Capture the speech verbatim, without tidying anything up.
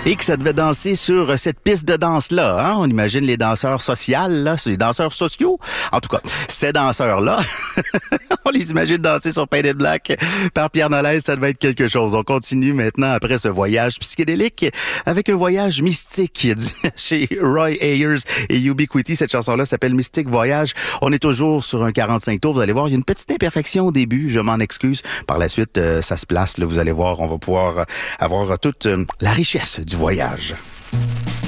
Et que ça devait danser sur cette piste de danse-là. Hein? On imagine les danseurs sociaux, là, c'est les danseurs sociaux. En tout cas, ces danseurs-là, on les imagine danser sur Painted Black par Pierre Nolez, ça devait être quelque chose. On continue maintenant après ce voyage psychédélique avec un voyage mystique chez Roy Ayers et Ubiquity. Cette chanson-là s'appelle Mystique Voyage. On est toujours sur un quarante-cinq tours. Vous allez voir, il y a une petite imperfection au début. Je m'en excuse. Par la suite, euh, ça se place. Là, vous allez voir, on va pouvoir avoir toute euh, la richesse du voyage.